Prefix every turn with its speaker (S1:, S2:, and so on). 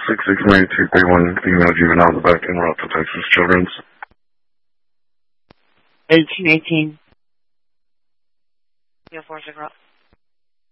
S1: 669-231 female juvenile back en route to Texas Children's.
S2: 1818.
S3: Yeah, 4 Route.